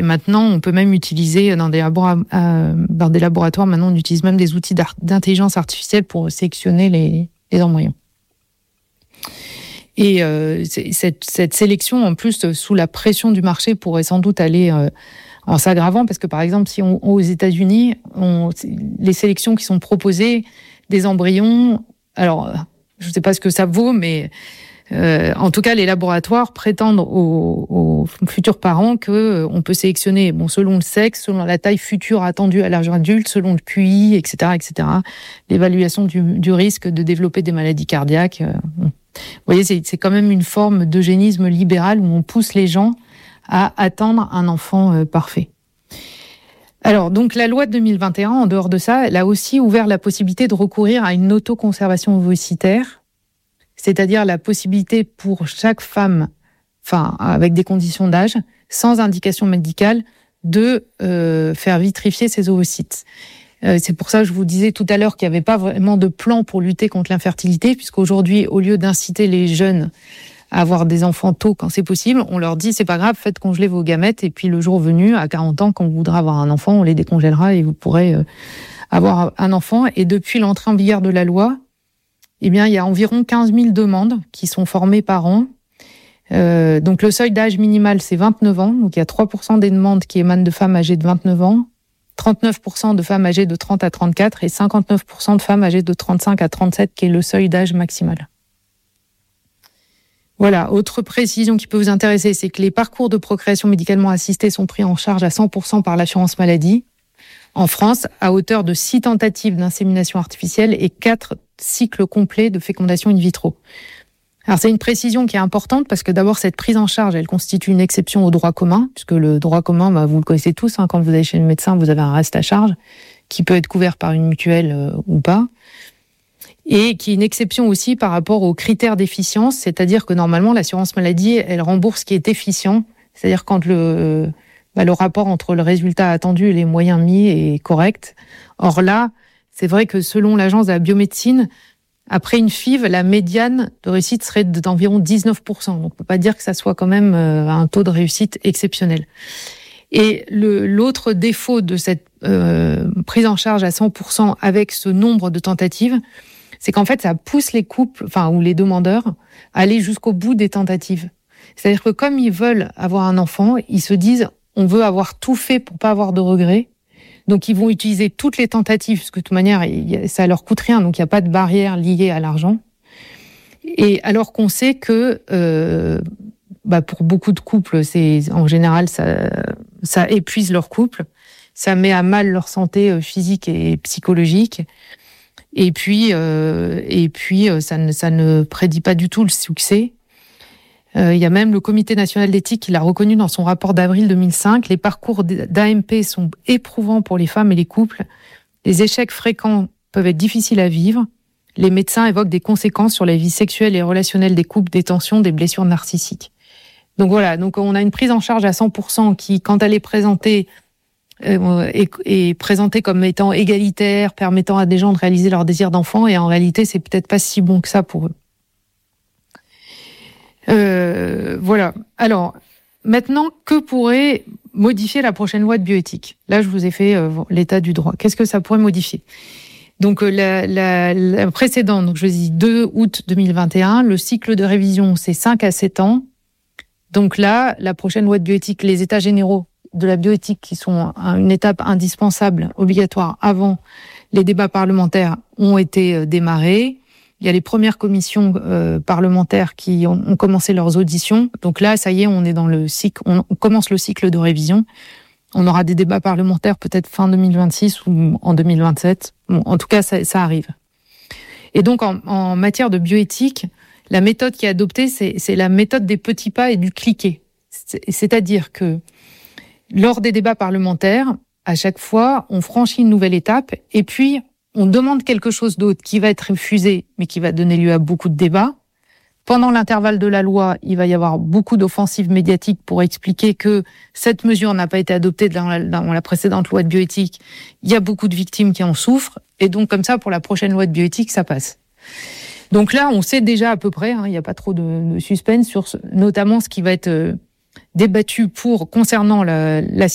maintenant, on peut même utiliser dans des laboratoires, maintenant on utilise même des outils d'intelligence artificielle pour sélectionner les embryons. Et cette sélection, en plus, sous la pression du marché, pourrait sans doute aller en s'aggravant, parce que par exemple, si aux États-Unis, les sélections qui sont proposées des embryons, alors je ne sais pas ce que ça vaut, mais en tout cas, les laboratoires prétendent aux futurs parents qu'on peut sélectionner, selon le sexe, selon la taille future attendue à l'âge adulte, selon le QI, etc., etc. L'évaluation du risque de développer des maladies cardiaques. Vous voyez, c'est quand même une forme d'eugénisme libéral où on pousse les gens à attendre un enfant parfait. Alors, donc, la loi de 2021, en dehors de ça, elle a aussi ouvert la possibilité de recourir à une autoconservation ovocitaire, c'est-à-dire la possibilité pour chaque femme, avec des conditions d'âge, sans indication médicale, de faire vitrifier ses ovocytes. C'est pour ça que je vous disais tout à l'heure qu'il n'y avait pas vraiment de plan pour lutter contre l'infertilité, puisqu'aujourd'hui, au lieu d'inciter les jeunes à avoir des enfants tôt quand c'est possible, on leur dit c'est pas grave, faites congeler vos gamètes, et puis le jour venu, à 40 ans, quand vous voudrez avoir un enfant, on les décongèlera et vous pourrez avoir un enfant. Et depuis l'entrée en vigueur de la loi, il y a environ 15 000 demandes qui sont formées par an. Donc le seuil d'âge minimal, c'est 29 ans. Donc il y a 3% des demandes qui émanent de femmes âgées de 29 ans, 39% de femmes âgées de 30 à 34 et 59% de femmes âgées de 35 à 37, qui est le seuil d'âge maximal. Voilà, autre précision qui peut vous intéresser, c'est que les parcours de procréation médicalement assistée sont pris en charge à 100% par l'assurance maladie en France, à hauteur de 6 tentatives d'insémination artificielle et 4 cycles complets de fécondation in vitro. Alors c'est une précision qui est importante parce que d'abord cette prise en charge, elle constitue une exception au droit commun, puisque le droit commun, vous le connaissez tous, quand vous allez chez le médecin, vous avez un reste à charge qui peut être couvert par une mutuelle ou pas, et qui est une exception aussi par rapport aux critères d'efficience, c'est-à-dire que normalement l'assurance maladie, elle rembourse ce qui est efficient, c'est-à-dire quand le rapport entre le résultat attendu et les moyens mis est correct. Or là, c'est vrai que selon l'agence de la biomédecine, après une FIV, la médiane de réussite serait d'environ 19%. Donc on ne peut pas dire que ça soit quand même un taux de réussite exceptionnel. Et l'autre défaut de cette prise en charge à 100% avec ce nombre de tentatives, c'est qu'en fait, ça pousse les couples, ou les demandeurs, à aller jusqu'au bout des tentatives. C'est-à-dire que comme ils veulent avoir un enfant, ils se disent on veut avoir tout fait pour pas avoir de regrets. Donc, ils vont utiliser toutes les tentatives, parce que de toute manière, ça leur coûte rien, donc il n'y a pas de barrière liée à l'argent. Et alors qu'on sait que, pour beaucoup de couples, en général, ça épuise leur couple, ça met à mal leur santé physique et psychologique. Et puis, ça ne prédit pas du tout le succès. Il y a même le Comité national d'éthique qui l'a reconnu dans son rapport d'avril 2005. Les parcours d'AMP sont éprouvants pour les femmes et les couples. Les échecs fréquents peuvent être difficiles à vivre. Les médecins évoquent des conséquences sur la vie sexuelle et relationnelle des couples, des tensions, des blessures narcissiques. Donc voilà, on a une prise en charge à 100% qui, quand elle est présentée, est présentée comme étant égalitaire, permettant à des gens de réaliser leur désir d'enfant, et en réalité, c'est peut-être pas si bon que ça pour eux. Voilà. Alors, maintenant, que pourrait modifier la prochaine loi de bioéthique ? Là, je vous ai fait l'état du droit. Qu'est-ce que ça pourrait modifier ? Donc, la précédente, donc je dis 2 août 2021, le cycle de révision, c'est 5 à 7 ans. Donc là, la prochaine loi de bioéthique, les états généraux de la bioéthique, qui sont une étape indispensable, obligatoire, avant les débats parlementaires, ont été démarrés. Il y a les premières commissions parlementaires qui ont commencé leurs auditions. Donc là, ça y est, on est dans le cycle, on commence le cycle de révision. On aura des débats parlementaires peut-être fin 2026 ou en 2027. Bon, en tout cas, ça arrive. Et donc, en matière de bioéthique, la méthode qui est adoptée, c'est la méthode des petits pas et du cliquer. C'est-à-dire que lors des débats parlementaires, à chaque fois, on franchit une nouvelle étape et puis on demande quelque chose d'autre qui va être refusé, mais qui va donner lieu à beaucoup de débats. Pendant l'intervalle de la loi, il va y avoir beaucoup d'offensives médiatiques pour expliquer que cette mesure n'a pas été adoptée dans la précédente loi de bioéthique. Il y a beaucoup de victimes qui en souffrent, et donc comme ça, pour la prochaine loi de bioéthique, ça passe. Donc là, on sait déjà à peu près, il n'y a pas trop de suspense sur notamment ce qui va être débattu concernant la